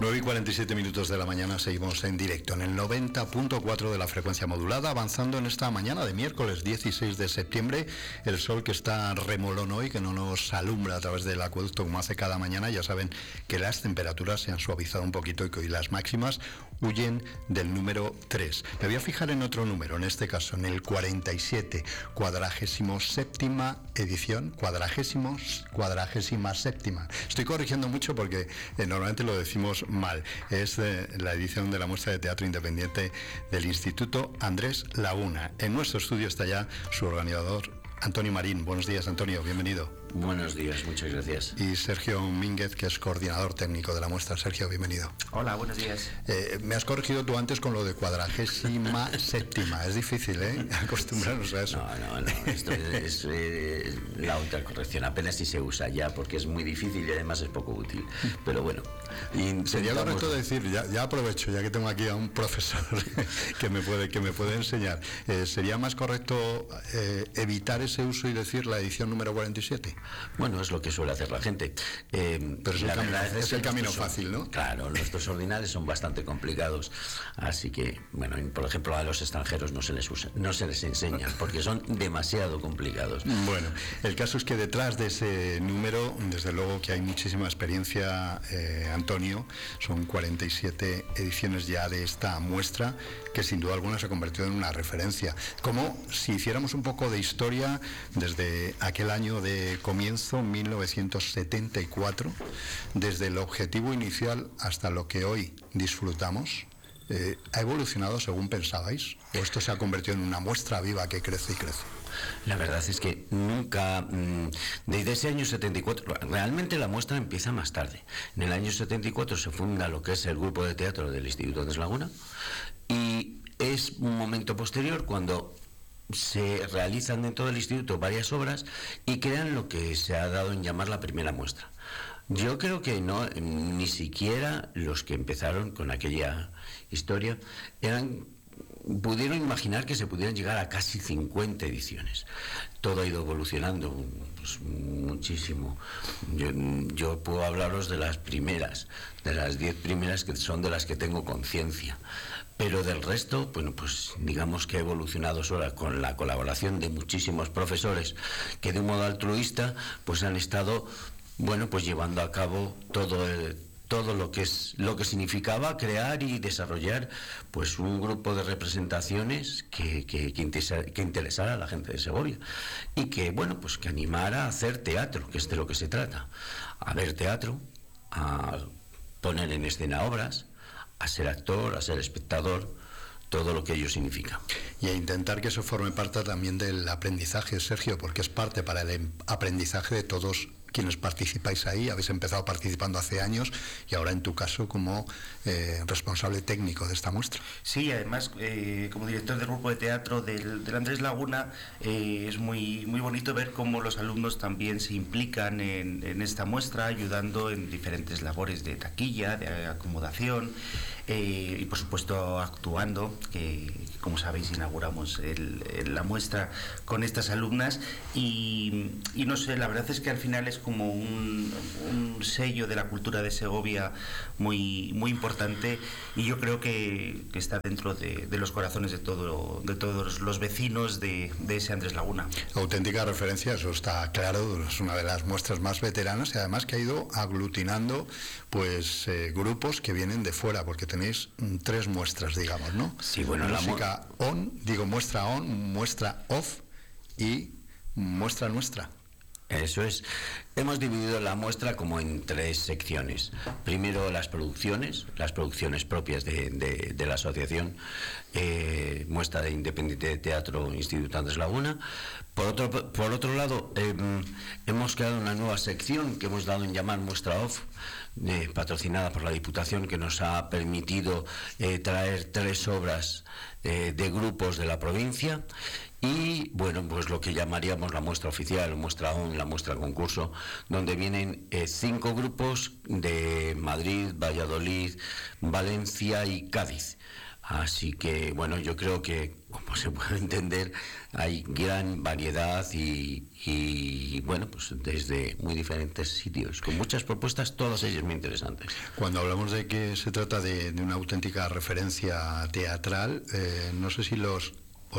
9:47 de la mañana, seguimos en directo en el 90.4 de la frecuencia modulada, avanzando en esta mañana de miércoles 16 de septiembre. El sol que está remolón hoy, que no nos alumbra a través del acueducto como hace cada mañana. Ya saben que las temperaturas se han suavizado un poquito y que hoy las máximas huyen del número 3. Me voy a fijar en otro número, en este caso en el 47, 47ª edición, 47ª. Estoy corrigiendo mucho porque normalmente lo decimos mal. Es la edición de la muestra de teatro independiente del Instituto Andrés Laguna. En nuestro estudio está ya su organizador, Antonio Marín. Buenos días, Antonio, bienvenido. Buenos días, muchas gracias. Y Sergio Mínguez, que es coordinador técnico de la muestra. Sergio, bienvenido. Hola, buenos días. Me has corregido tú antes con lo de 47ª. Es difícil, acostumbrarnos a eso. No. Esto es la otra corrección. Apenas si se usa ya, porque es muy difícil y además es poco útil. Pero bueno. Sería correcto decir, ya aprovecho, ya que tengo aquí a un profesor que me puede enseñar. ¿Sería más correcto evitar ese uso y decir la edición número 47? Bueno, es lo que suele hacer la gente. Pero es el camino fácil, ¿no? Claro, nuestros ordinales son bastante complicados, así que, bueno, por ejemplo, a los extranjeros no se les enseña, porque son demasiado complicados. Bueno, el caso es que detrás de ese número, desde luego que hay muchísima experiencia, Antonio. Son 47 ediciones ya de esta muestra, que sin duda alguna se ha convertido en una referencia. Como si hiciéramos un poco de historia desde aquel año de comienzo, 1974, desde el objetivo inicial hasta lo que hoy disfrutamos. ¿Ha evolucionado según pensabais? ¿O esto se ha convertido en una muestra viva que crece y crece? La verdad es que nunca, desde ese año 74, realmente la muestra empieza más tarde. En el año 74 se funda lo que es el grupo de teatro del Instituto Andrés Laguna, y es un momento posterior cuando se realizan dentro del instituto varias obras y crean lo que se ha dado en llamar la primera muestra. Yo creo que no, ni siquiera los que empezaron con aquella historia pudieron imaginar que se pudieran llegar a casi 50 ediciones. Todo ha ido evolucionando pues, muchísimo. Yo puedo hablaros de las primeras, de las 10 primeras, que son de las que tengo conciencia. Pero del resto, bueno, pues digamos que ha evolucionado sola con la colaboración de muchísimos profesores que de un modo altruista pues han estado, bueno, pues llevando a cabo todo lo que significaba crear y desarrollar pues un grupo de representaciones que interesara a la gente de Segovia y que, bueno, pues que animara a hacer teatro, que es de lo que se trata, a ver teatro, a poner en escena obras, a ser actor, a ser espectador, todo lo que ello significa. Y a intentar que eso forme parte también del aprendizaje, Sergio, porque es parte para el aprendizaje de todos quienes participáis ahí. Habéis empezado participando hace años y ahora en tu caso como responsable técnico de esta muestra. Sí, además como director del grupo de teatro del Andrés Laguna, es muy bonito ver cómo los alumnos también se implican en esta muestra, ayudando en diferentes labores de taquilla, de acomodación y por supuesto actuando, que como sabéis inauguramos la muestra con estas alumnas y no sé, la verdad es que al final es como un sello de la cultura de Segovia muy importante, y yo creo que está dentro de los corazones de todos los vecinos de ese Andrés Laguna. Auténtica referencia, eso está claro, es una de las muestras más veteranas y además que ha ido aglutinando pues grupos que vienen de fuera, porque tenéis 3 muestras, digamos, ¿no? Sí, bueno, música muestra on, muestra off y muestra nuestra. Eso es. Hemos dividido la muestra como en 3 secciones. Primero las producciones propias de la asociación, muestra de Independiente de Teatro Instituto Andrés Laguna. Por otro lado, hemos creado una nueva sección que hemos dado en llamar Muestra Off, patrocinada por la Diputación, que nos ha permitido traer 3 obras de grupos de la provincia. Y bueno, pues lo que llamaríamos la muestra oficial, muestra on, la muestra concurso, donde vienen 5 grupos de Madrid, Valladolid, Valencia y Cádiz. Así que, bueno, yo creo que, como se puede entender, hay gran variedad y bueno, pues desde muy diferentes sitios, con muchas propuestas, todas ellas muy interesantes. Cuando hablamos de que se trata de una auténtica referencia teatral, no sé si os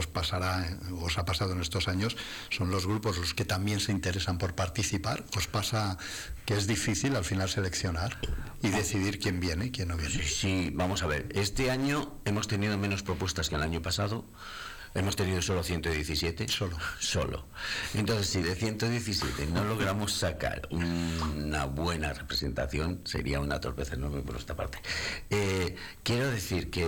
ha pasado en estos años, son los grupos los que también se interesan por participar. ¿Os pasa que es difícil al final seleccionar y decidir quién viene y quién no viene? Sí, vamos a ver. Este año hemos tenido menos propuestas que el año pasado. Hemos tenido solo 117. Solo. Entonces, si de 117 no logramos sacar una buena representación, sería una torpeza enorme por nuestra parte. Quiero decir que,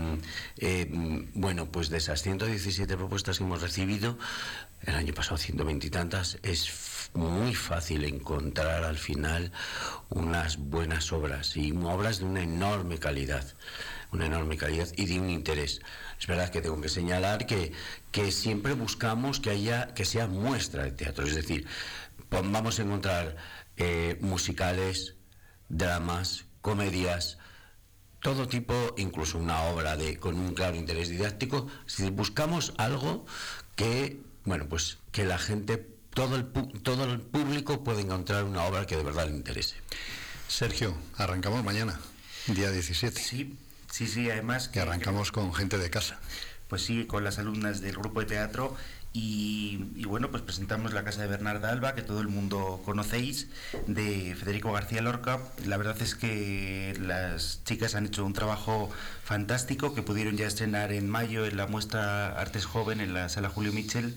bueno, pues de esas 117 propuestas que hemos recibido, el año pasado 120 y tantas, es muy fácil encontrar al final unas buenas obras, y obras de una enorme calidad y de un interés. Es verdad que tengo que señalar que siempre buscamos que sea muestra de teatro, es decir, vamos a encontrar musicales, dramas, comedias, todo tipo, incluso una obra con un claro interés didáctico. Si buscamos algo que, bueno, pues que la gente, todo el público pueda encontrar una obra que de verdad le interese. Sergio, arrancamos mañana, día 17. Sí, además que arrancamos con gente de casa. Pues sí, con las alumnas del grupo de teatro y bueno, pues presentamos La Casa de Bernarda Alba, que todo el mundo conocéis, de Federico García Lorca. La verdad es que las chicas han hecho un trabajo fantástico que pudieron ya estrenar en mayo en la muestra Artes Joven en la Sala Julio Mitchell.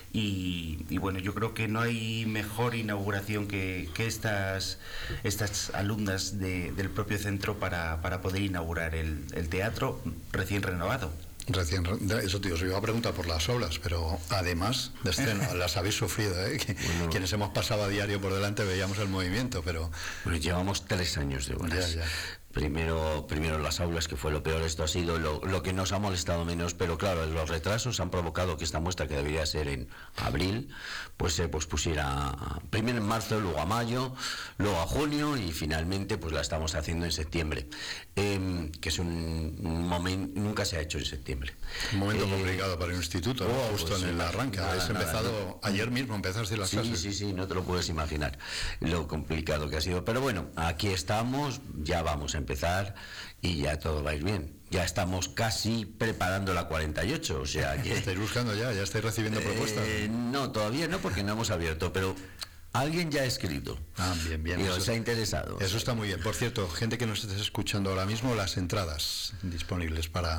Y bueno, yo creo que no hay mejor inauguración que estas alumnas del propio centro para poder inaugurar el teatro recién renovado. Eso, tío, os iba a preguntar por las obras, pero además de estreno, las habéis sufrido, ¿eh? Bueno, quienes hemos pasado a diario por delante veíamos el movimiento, pero... Bueno, llevamos 3 años de obras. Ya. Primero las aulas, que fue lo peor. Esto ha sido lo que nos ha molestado menos, pero claro, los retrasos han provocado que esta muestra, que debería ser en abril, pues se pospusiera primero en marzo, luego a mayo, luego a junio, y finalmente pues la estamos haciendo en septiembre, que es un momento, nunca se ha hecho en septiembre. Un momento complicado para el instituto, ¿no? Justo pues en el arranque. Habéis empezado ayer mismo, empezaste las clases. Sí, no te lo puedes imaginar lo complicado que ha sido, pero bueno, aquí estamos, ya vamos a empezar y ya todo va a ir bien. Ya estamos casi preparando la 48, o sea que... ¿Estáis buscando ya estáis recibiendo propuestas? No, todavía no, porque no hemos abierto, pero alguien ya ha escrito. Bien. Y os ha interesado. Eso está muy bien. Por cierto, gente que nos estés escuchando ahora mismo, las entradas disponibles para...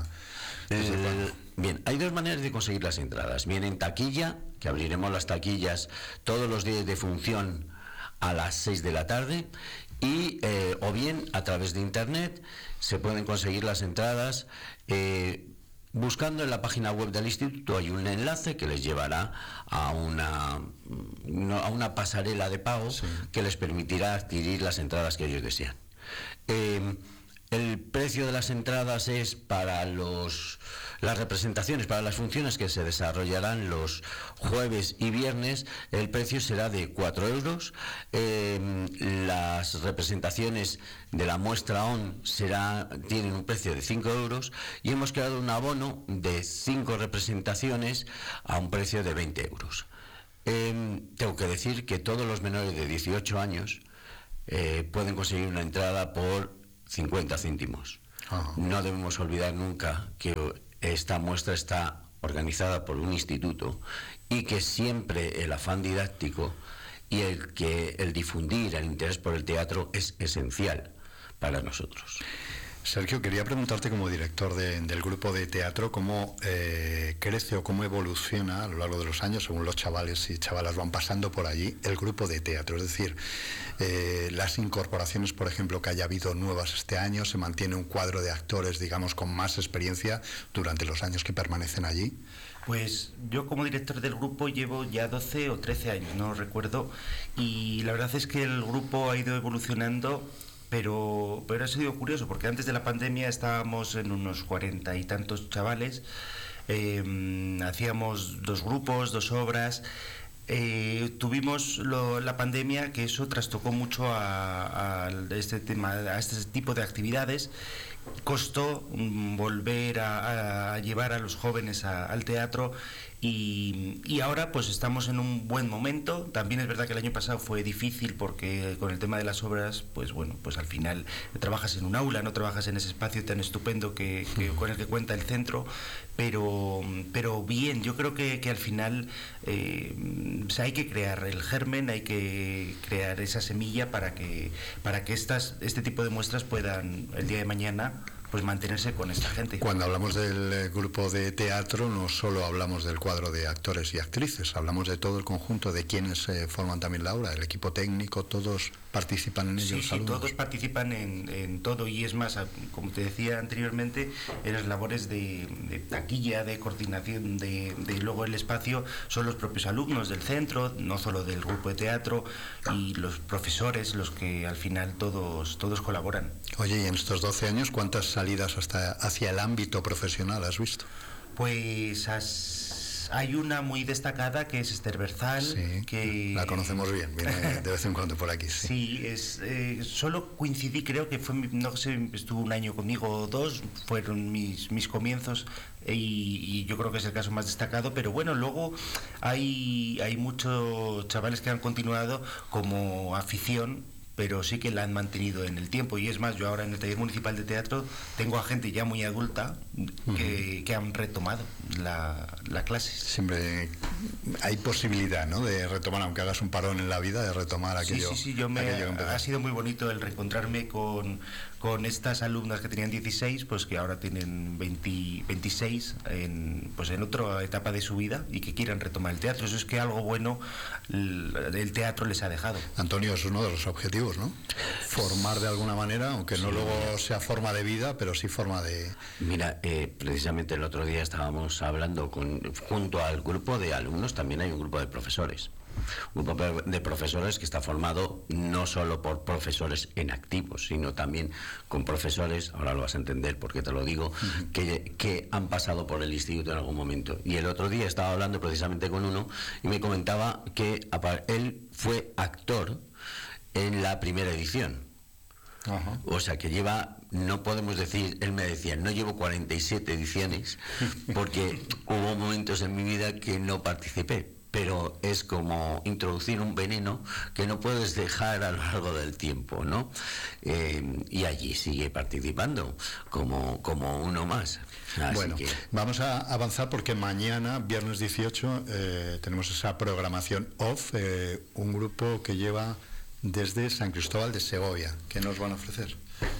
Bien, hay 2 maneras de conseguir las entradas. Bien, en taquilla, que abriremos las taquillas todos los días de función a las 6 de la tarde, y o bien a través de internet se pueden conseguir las entradas buscando en la página web del instituto. Hay un enlace que les llevará a una pasarela de pago, sí, que les permitirá adquirir las entradas que ellos desean. El precio de las entradas es para las representaciones, para las funciones que se desarrollarán los jueves y viernes. El precio será de 4 euros. Las representaciones de la muestra ON tienen un precio de 5 euros, y hemos creado un abono de 5 representaciones a un precio de 20 euros. Tengo que decir que todos los menores de 18 años pueden conseguir una entrada por 50 céntimos. No debemos olvidar nunca que esta muestra está organizada por un instituto y que siempre el afán didáctico y el difundir el interés por el teatro es esencial para nosotros. Sergio, quería preguntarte, como director del grupo de teatro, cómo crece o cómo evoluciona a lo largo de los años, según los chavales y chavalas van pasando por allí, el grupo de teatro. Es decir, las incorporaciones, por ejemplo, que haya habido nuevas este año, ¿se mantiene un cuadro de actores, digamos, con más experiencia durante los años que permanecen allí? Pues yo, como director del grupo, llevo ya 12 o 13 años, no recuerdo, y la verdad es que el grupo ha ido evolucionando. Pero ha sido curioso, porque antes de la pandemia estábamos en unos 40 y tantos chavales, hacíamos 2 grupos, 2 obras, Tuvimos la pandemia, que eso trastocó mucho a este tipo de actividades. Costó volver a llevar a los jóvenes al teatro y ahora pues estamos en un buen momento. También es verdad que el año pasado fue difícil porque con el tema de las obras, pues bueno, pues al final trabajas en un aula, no trabajas en ese espacio tan estupendo con el que cuenta el centro, pero bien, yo creo que al final hay que crear el germen, hay que crear esa semilla para que este tipo de muestras puedan el día de mañana pues mantenerse con esta gente. Cuando hablamos del grupo de teatro, no solo hablamos del cuadro de actores y actrices, hablamos de todo el conjunto de quienes forman también la obra, el equipo técnico, todos participan en ello. Sí, todos participan en todo, y es más, como te decía anteriormente, en las labores de taquilla, de coordinación, de luego el espacio, son los propios alumnos del centro, no solo del grupo de teatro, y los profesores los que al final todos colaboran. Oye, y en estos 12 años, ¿cuántas salidas hacia el ámbito profesional has visto? Pues hay una muy destacada que es Esther Berzal, sí, que la conocemos bien, viene de vez en cuando por aquí. Sí, solo coincidí, creo que fue, no sé, estuvo un año conmigo o dos, fueron mis comienzos, y yo creo que es el caso más destacado, pero bueno, luego hay muchos chavales que han continuado como afición, pero sí que la han mantenido en el tiempo. Y es más, yo ahora en el taller municipal de teatro tengo a gente ya muy adulta que han retomado la clase. Siempre hay posibilidad, ¿no?, de retomar, aunque hagas un parón en la vida, de retomar aquello. Sí, ha sido muy bonito el reencontrarme con estas alumnas que tenían 16, pues que ahora tienen 26 en otra etapa de su vida y que quieran retomar el teatro. Eso es que algo bueno el teatro les ha dejado. Antonio, es uno de los objetivos, ¿no? Formar de alguna manera, aunque no luego sea forma de vida, pero sí forma de... Mira, precisamente el otro día estábamos hablando junto al grupo de alumnos, también hay un grupo de profesores. Un grupo de profesores que está formado no solo por profesores en activo, sino también con profesores, ahora lo vas a entender porque te lo digo, que han pasado por el instituto en algún momento. Y el otro día estaba hablando precisamente con uno y me comentaba que él fue actor en la primera edición. Ajá. O sea que no podemos decir, él me decía, no llevo 47 ediciones porque hubo momentos en mi vida que no participé, pero es como introducir un veneno que no puedes dejar a lo largo del tiempo, ¿no? Y allí sigue participando como uno más. Así bueno, vamos a avanzar porque mañana, viernes 18, tenemos esa programación off, un grupo que lleva desde San Cristóbal de Segovia. ¿Qué nos van a ofrecer?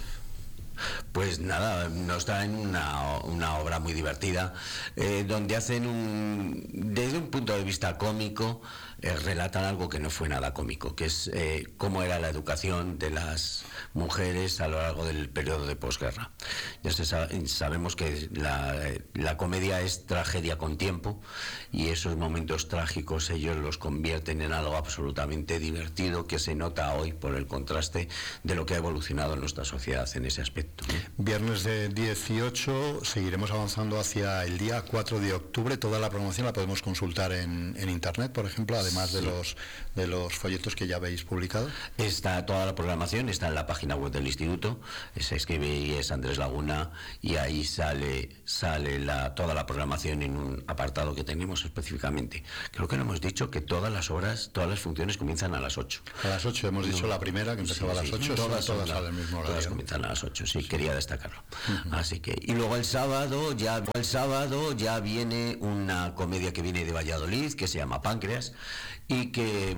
Pues nada, nos traen una obra muy divertida, donde hacen desde un punto de vista cómico, relatan algo que no fue nada cómico, que es cómo era la educación de las mujeres a lo largo del periodo de posguerra. Ya sabemos que la comedia es tragedia con tiempo, y esos momentos trágicos ellos los convierten en algo absolutamente divertido, que se nota hoy por el contraste de lo que ha evolucionado en nuestra sociedad en ese aspecto. Viernes de 18, seguiremos avanzando hacia el día 4 de octubre. Toda la programación la podemos consultar en internet, por ejemplo, además sí, de los folletos que ya habéis publicado. Toda la programación está en la página web del instituto, se escribe y es Andrés Laguna, y ahí sale toda la programación en un apartado que tenemos específicamente. Creo que no hemos dicho que todas las funciones comienzan a las 8. A las 8 hemos dicho la primera, que empezaba a las 8, todas al mismo horario. Todas comienzan a las 8, sí, quería destacarlo. Así que, y luego el sábado ya viene una comedia que viene de Valladolid, que se llama Páncreas, y que